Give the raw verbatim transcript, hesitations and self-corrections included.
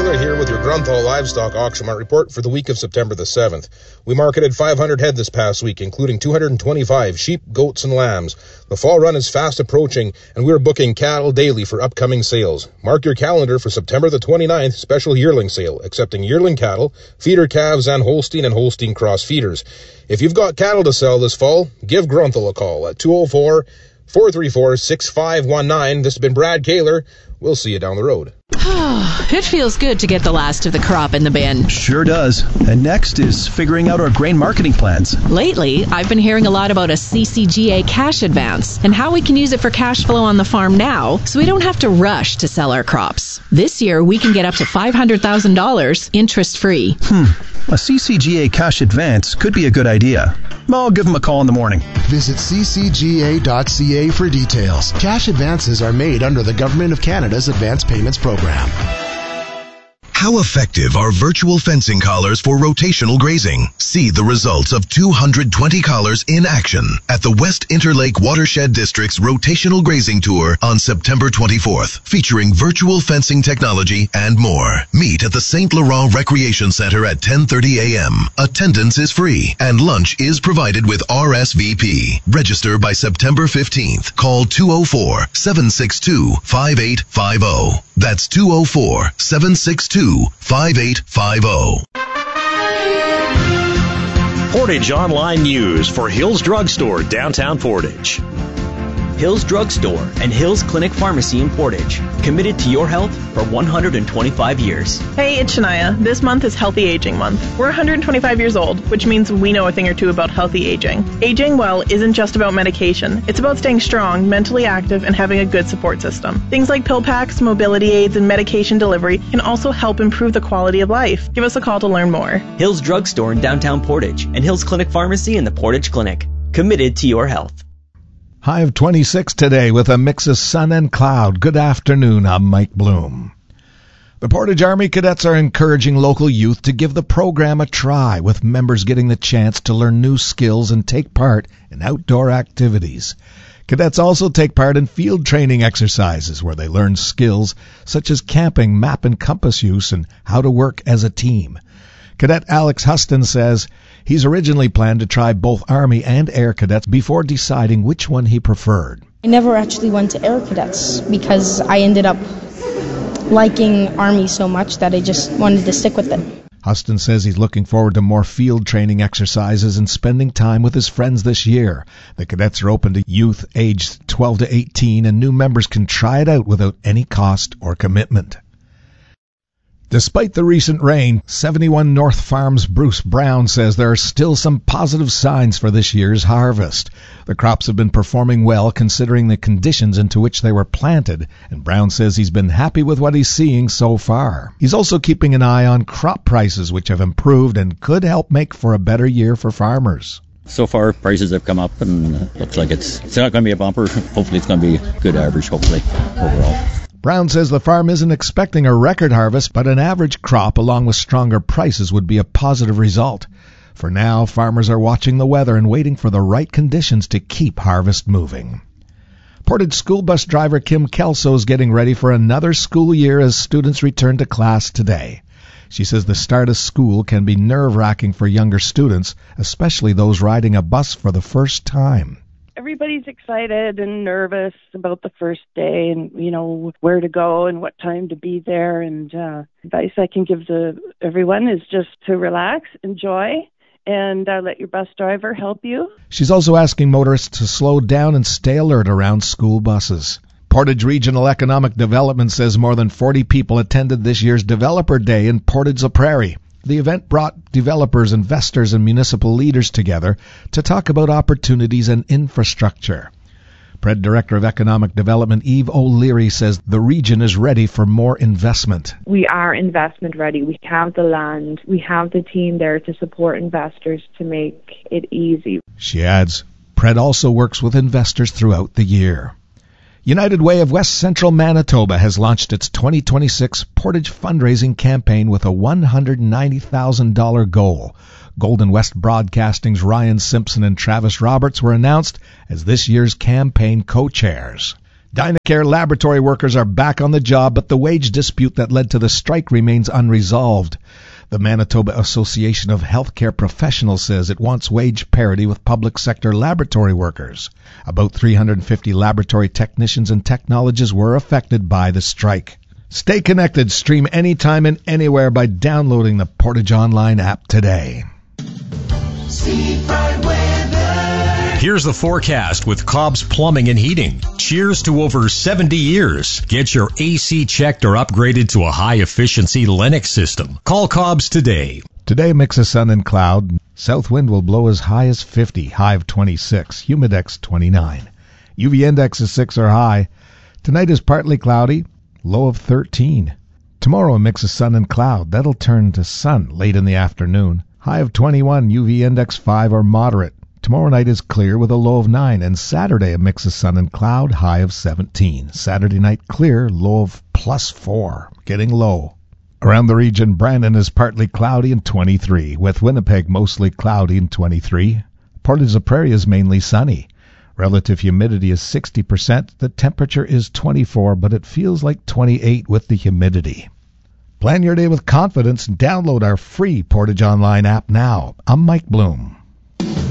Taylor here with your Grunthal Livestock Auction Mart report for the week of September the seventh. We marketed five hundred head this past week, including two hundred twenty-five sheep, goats, and lambs. The fall run is fast approaching, and we're booking cattle daily for upcoming sales. Mark your calendar for September the twenty-ninth special yearling sale, accepting yearling cattle, feeder calves, and Holstein and Holstein cross feeders. If you've got cattle to sell this fall, give Grunthal a call at two oh four, four three four, six five one nine. This has been Brad Kaler. We'll see you down the road. It feels good to get the last of the crop in the bin. Sure does. And next is figuring out our grain marketing plans. Lately, I've been hearing a lot about a C C G A cash advance and how we can use it for cash flow on the farm now so we don't have to rush to sell our crops. This year, we can get up to five hundred thousand dollars interest-free. Hmm. A C C G A cash advance could be a good idea. I'll give them a call in the morning. Visit c c g a dot c a for details. Cash advances are made under the Government of Canada's Advance Payments Program. How effective are virtual fencing collars for rotational grazing? See the results of two hundred twenty collars in action at the West Interlake Watershed District's Rotational Grazing Tour on September twenty-fourth, featuring virtual fencing technology and more. Meet at the Saint Laurent Recreation Center at ten thirty a.m. Attendance is free and lunch is provided with R S V P. Register by September fifteenth. Call two oh four, seven six two, five eight five oh. That's two oh four, seven six two, five eight five oh. Portage Online News for Hills Drug Store, downtown Portage. Hills Drug Store and Hills Clinic Pharmacy in Portage. Committed to your health for one hundred twenty-five years. Hey, it's Shania. This month is Healthy Aging Month. We're one hundred twenty-five years old, which means we know a thing or two about healthy aging. Aging well isn't just about medication. It's about staying strong, mentally active, and having a good support system. Things like pill packs, mobility aids, and medication delivery can also help improve the quality of life. Give us a call to learn more. Hills Drug Store in downtown Portage and Hills Clinic Pharmacy in the Portage Clinic. Committed to your health. High of twenty-six today with a mix of sun and cloud. Good afternoon, I'm Mike Bloom. The Portage Army Cadets are encouraging local youth to give the program a try, with members getting the chance to learn new skills and take part in outdoor activities. Cadets also take part in field training exercises where they learn skills such as camping, map and compass use, and how to work as a team. Cadet Alex Huston says he's originally planned to try both Army and Air Cadets before deciding which one he preferred. I never actually went to Air Cadets because I ended up liking Army so much that I just wanted to stick with it. Huston says he's looking forward to more field training exercises and spending time with his friends this year. The cadets are open to youth aged twelve to eighteen, and new members can try it out without any cost or commitment. Despite the recent rain, seventy-one North Farms' Bruce Brown says there are still some positive signs for this year's harvest. The crops have been performing well considering the conditions into which they were planted, and Brown says he's been happy with what he's seeing so far. He's also keeping an eye on crop prices, which have improved and could help make for a better year for farmers. So far, prices have come up, and it looks like it's, it's not going to be a bumper. Hopefully it's going to be a good average, hopefully, overall. Brown says the farm isn't expecting a record harvest, but an average crop along with stronger prices would be a positive result. For now, farmers are watching the weather and waiting for the right conditions to keep harvest moving. Portage school bus driver Kim Kelso is getting ready for another school year as students return to class today. She says the start of school can be nerve-wracking for younger students, especially those riding a bus for the first time. Everybody's excited and nervous about the first day and, you know, where to go and what time to be there. And uh, advice I can give to everyone is just to relax, enjoy, and uh, let your bus driver help you. She's also asking motorists to slow down and stay alert around school buses. Portage Regional Economic Development says more than forty people attended this year's Developer Day in Portage-la Prairie. The event brought developers, investors, and municipal leaders together to talk about opportunities and infrastructure. P R E D Director of Economic Development Eve O'Leary says the region is ready for more investment. We are investment ready. We have the land. We have the team there to support investors to make it easy. She adds, P R E D also works with investors throughout the year. United Way of West Central Manitoba has launched its twenty twenty-six Portage fundraising campaign with a one hundred ninety thousand dollars goal. Golden West Broadcasting's Ryan Simpson and Travis Roberts were announced as this year's campaign co-chairs. Dynacare laboratory workers are back on the job, but the wage dispute that led to the strike remains unresolved. The Manitoba Association of Healthcare Professionals says it wants wage parity with public sector laboratory workers. About three hundred fifty laboratory technicians and technologists were affected by the strike. Stay connected. Stream anytime and anywhere by downloading the Portage Online app today. Seafront weather. Here's the forecast with Cobb's Plumbing and Heating. Cheers to over seventy years. Get your A C checked or upgraded to a high-efficiency Lennox system. Call Cobb's today. Today, a mix of sun and cloud. South wind will blow as high as fifty, high of twenty-six, humidex twenty-nine. U V index is six or high. Tonight is partly cloudy, low of thirteen. Tomorrow, a mix of sun and cloud. That'll turn to sun late in the afternoon. High of twenty-one, U V index five or moderate. Tomorrow night is clear with a low of nine, and Saturday a mix of sun and cloud, high of seventeen. Saturday night clear, low of plus four, getting low. Around the region, Brandon is partly cloudy and twenty-three, with Winnipeg mostly cloudy and twenty-three. Portage la Prairie is mainly sunny. Relative humidity is sixty percent. The temperature is twenty-four, but it feels like twenty-eight with the humidity. Plan your day with confidence and download our free Portage Online app now. I'm Mike Bloom.